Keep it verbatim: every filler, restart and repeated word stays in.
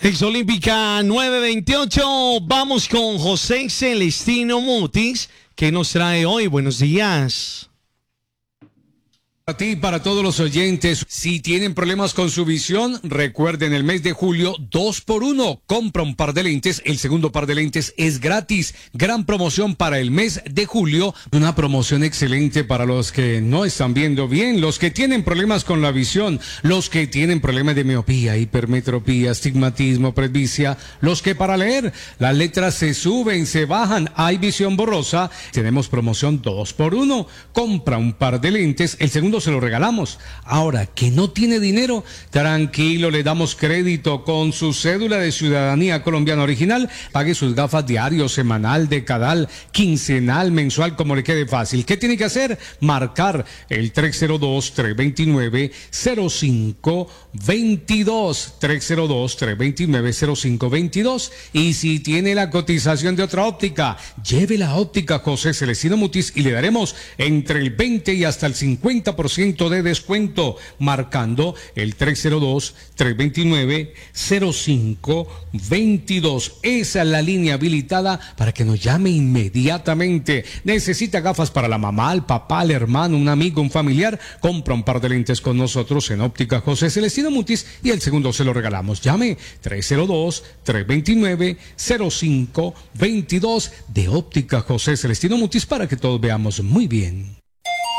Exolímpica nueve veintiocho, vamos con José Celestino Mutis, que nos trae hoy. Buenos días. A ti y para todos los oyentes, si tienen problemas con su visión, recuerden el mes de julio, dos por uno. Compra un par de lentes, el segundo par de lentes es gratis. Gran promoción para el mes de julio. Una promoción excelente para los que no están viendo bien, los que tienen problemas con la visión, los que tienen problemas de miopía, hipermetropía, astigmatismo, presbicia, los que para leer las letras se suben, se bajan, hay visión borrosa. Tenemos promoción dos por uno. Compra un par de lentes, el segundo se lo regalamos. Ahora, que no tiene dinero, tranquilo, le damos crédito con su cédula de ciudadanía colombiana original. Pague sus gafas diario, semanal, decadal, quincenal, mensual, como le quede fácil. ¿Qué tiene que hacer? Marcar el tres cero dos, tres dos nueve, cero cinco dos dos, tres cero dos, tres dos nueve, cero cinco dos dos. Y si tiene la cotización de otra óptica, lleve la óptica José Celestino Mutis y le daremos entre el veinte y hasta el cincuenta por ciento de descuento, marcando el tres cero dos, tres dos nueve, cero cinco dos dos. Esa es la línea habilitada para que nos llame inmediatamente. Necesita gafas para la mamá, el papá, el hermano, un amigo, un familiar. Compra un par de lentes con nosotros en óptica José Celestino Mutis y el segundo se lo regalamos. Llame tres cero dos, tres dos nueve, cero cinco dos dos de óptica José Celestino Mutis para que todos veamos muy bien.